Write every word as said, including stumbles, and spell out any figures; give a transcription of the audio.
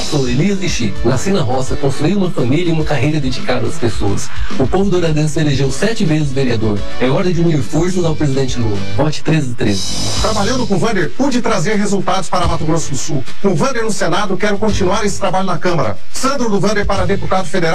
Sou Elias e Chico. Nasci na roça, construí uma família e uma carreira dedicada às pessoas. O povo dourandense elegeu sete vezes vereador. É hora de unir forças ao presidente Lula. Vote treze treze. Trabalhando com o Vander, pude trazer resultados para Mato Grosso do Sul. Com o Vander no Senado, quero continuar esse trabalho na Câmara. Sandro do Vander para deputado federal.